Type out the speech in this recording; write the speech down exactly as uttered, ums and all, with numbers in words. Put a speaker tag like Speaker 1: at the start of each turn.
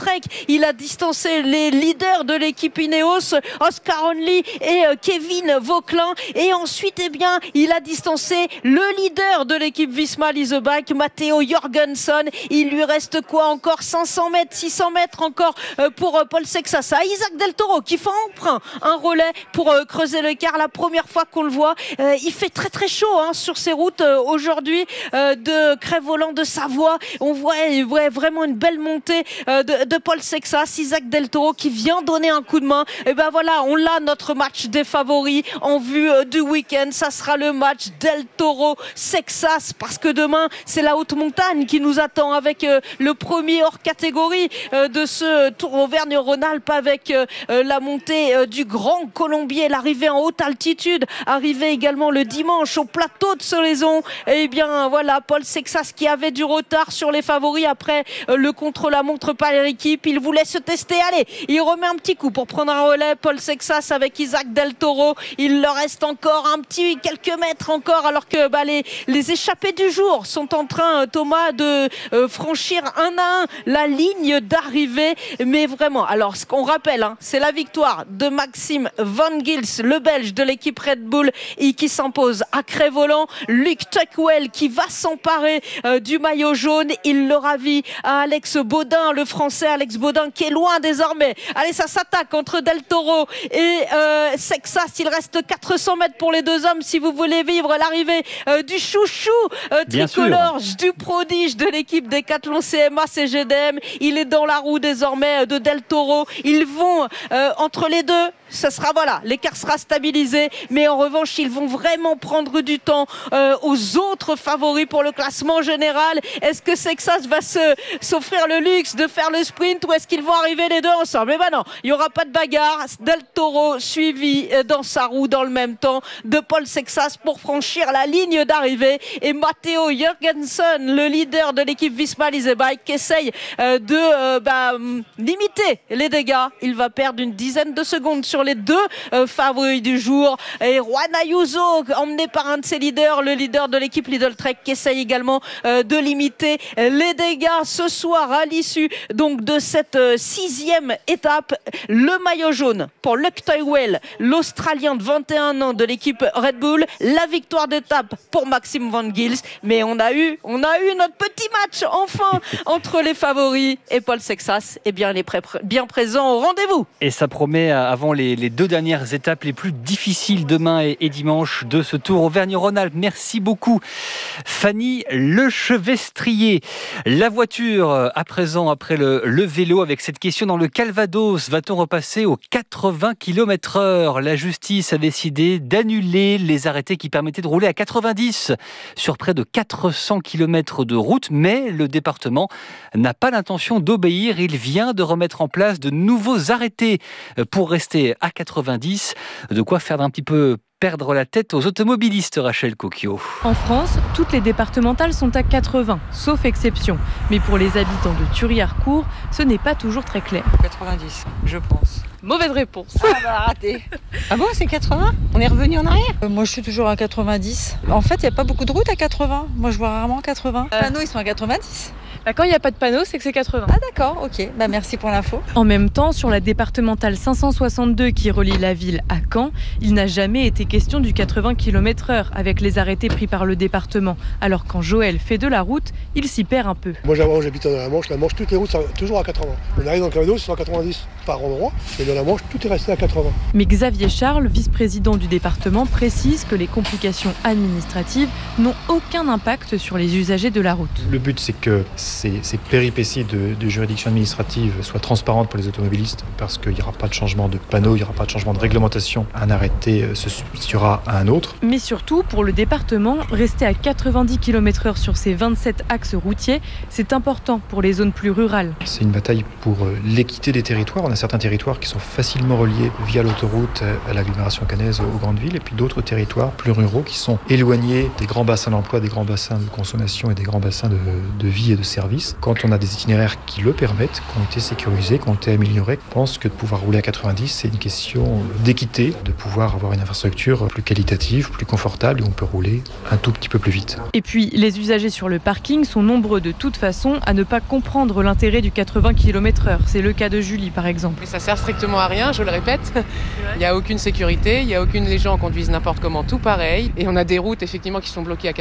Speaker 1: Trek. Il a distancé les leaders de l'équipe Ineos, Oscar Onley et Kevin Vauquelin. Et ensuite, eh bien, il a distancé le leader de l'équipe Visma Leasebike, Matteo Jorgensen. Il lui reste quoi encore? cinq cents mètres, six cents mètres encore pour Paul Sexas. À Isaac Del Toro qui fait emprunt un relais pour creuser l'écart. La première fois qu'on le voit, il fait très très chaud hein, sur ces routes aujourd'hui de Crest-Voland de Savoie. On voit, voit vraiment une belle montée de, de Paul Sexas. Isaac Del Toro qui vient donner un coup de main. Et ben voilà, on l'a notre match des favoris en vue du week-end. Ça sera le match Del Toro Sexas parce que demain c'est la haute montagne qui nous attend avec euh, le premier hors catégorie euh, de ce Tour Auvergne-Rhône-Alpes avec euh, la montée euh, du Grand Colombier, l'arrivée en haute altitude, arrivée également le dimanche au plateau de Solaison. Et bien voilà, Paul Sexas qui avait du retard sur les favoris après euh, le contre-la-montre par l'équipe. Il voulait se tester. Allez, il remet un petit coup pour prendre un relais. Paul Sexas avec Isaac Del Toro. Il leur reste encore un petit quelques mètres encore alors que bah, les, les échappés du jour sont en train, Thomas, de euh, franchir un à un la ligne d'arrivée. Mais vraiment, alors ce qu'on rappelle, hein, c'est la victoire de Maxime Van Gils, le Belge de l'équipe Red Bull, et qui s'impose à Crest-Voland. Luke Tuckwell qui va s'emparer euh, du maillot jaune. Il le ravit à Alex Baudin, le Français Alex Baudin qui est loin désormais. Allez, ça s'attaque entre Del Toro et euh, Sexas. Il reste quatre cents mètres pour les deux hommes si vous voulez vivre l'arrivée euh, du chouchou euh, tricolore, du prodige de l'équipe Decathlon C M A C G D M. Il est dans la roue désormais de Del Toro. Ils vont euh, entre les deux. Ça sera voilà, l'écart sera stabilisé, mais en revanche, ils vont vraiment prendre du temps euh, aux autres favoris pour le classement général. Est-ce que Sexas va se, s'offrir le luxe de faire le sprint ou est-ce qu'ils vont arriver les deux ensemble? Mais ben non, il n'y aura pas de bagarre. Del Toro suivi dans sa roue dans le même temps de Paul Sexas pour franchir la ligne d'arrivée et Matteo Jorgensen, le leader de l'équipe Visma Leasebike, qui essaye euh, de euh, bah, limiter les dégâts. Il va perdre une dizaine de secondes sur les deux euh, favoris du jour. Et Juan Ayuso, emmené par un de ses leaders, le leader de l'équipe Lidl Trek, qui essaye également euh, de limiter les dégâts ce soir à l'issue donc de cette euh, sixième étape. Le maillot jaune pour Luke Tuckwell, l'Australien de vingt et un ans de l'équipe Red Bull. La victoire d'étape pour Maxime Van Gils. Mais on a eu, on a eu notre petit match enfin entre les favoris et Paul Sexas. Et bien, il est pré- bien présent au rendez-vous.
Speaker 2: Et ça promet avant les, les deux dernières étapes les plus difficiles demain et, et dimanche de ce Tour Auvergne-Rhône-Alpes. Merci beaucoup Fanny Lechevestrier. La voiture à présent après le, le vélo avec cette question dans le Calvados. Va-t-on repasser aux quatre-vingts kilomètres heure? La justice a décidé d'annuler les arrêtés qui permettaient de rouler à quatre-vingt-dix sur près de quatre cents kilomètres de route, mais le département n'a pas l'intention d'obéir. Il vient de remettre en place de nouveaux arrêtés pour rester à quatre-vingt-dix, de quoi faire un petit peu perdre la tête aux automobilistes, Rachel Cocchio.
Speaker 3: En France, toutes les départementales sont à quatre-vingts, sauf exception. Mais pour les habitants de Thury-Harcourt, ce n'est pas toujours très clair.
Speaker 4: quatre-vingt-dix, je pense.
Speaker 3: Mauvaise réponse.
Speaker 4: Ah bah raté. Ah bon, c'est quatre-vingts? On est revenu en arrière?
Speaker 5: euh, Moi, je suis toujours à quatre-vingt-dix. En fait, il n'y a pas beaucoup de routes à quatre-vingts. Moi, je vois rarement quatre-vingts.
Speaker 3: Euh...
Speaker 5: Les panneaux, ils sont à quatre-vingt-dix.
Speaker 3: Bah, quand il n'y a pas de panneau, c'est que c'est quatre-vingts.
Speaker 5: Ah d'accord, ok. Bah, merci pour l'info.
Speaker 3: En même temps, sur la départementale cinq cent soixante-deux qui relie la ville à Caen, il n'a jamais été question du quatre-vingts kilomètres heure avec les arrêtés pris par le département. Alors quand Joël fait de la route, il s'y perd un peu.
Speaker 6: Moi j'habite dans la Manche, la Manche, toutes les routes sont toujours à quatre-vingts. On arrive dans le Calvados, c'est à quatre-vingt-dix par endroit, et dans la Manche, tout est resté à quatre-vingts.
Speaker 3: Mais Xavier Charles, vice-président du département, précise que les complications administratives n'ont aucun impact sur les usagers de la route.
Speaker 7: Le but, c'est que ces, ces péripéties de, de juridiction administrative soient transparentes pour les automobilistes, parce qu'il n'y aura pas de changement de panneau, il n'y aura pas de changement de réglementation. Un arrêté se substituera à un autre.
Speaker 3: Mais surtout, pour le département, rester à quatre-vingt-dix kilomètres heure sur ces vingt-sept axes routiers, c'est important pour les zones plus rurales.
Speaker 7: C'est une bataille pour l'équité des territoires. On a certains territoires qui sont facilement reliés via l'autoroute à l'agglomération caennaise, aux grandes villes, et puis d'autres territoires plus ruraux qui sont éloignés des grands bassins d'emploi, des grands bassins de consommation et des grands bassins de, de vie et de services. service. Quand on a des itinéraires qui le permettent, qui ont été sécurisés, qui ont été améliorés, je pense que de pouvoir rouler à quatre-vingt-dix, c'est une question d'équité, de pouvoir avoir une infrastructure plus qualitative, plus confortable, et on peut rouler un tout petit peu plus vite.
Speaker 3: Et puis, les usagers sur le parking sont nombreux de toute façon à ne pas comprendre l'intérêt du quatre-vingts kilomètres heure. C'est le cas de Julie, par exemple.
Speaker 8: Mais ça sert strictement à rien, je le répète. Il n'y a aucune sécurité, il n'y a aucune... Les gens conduisent n'importe comment, tout pareil. Et on a des routes, effectivement, qui sont bloquées à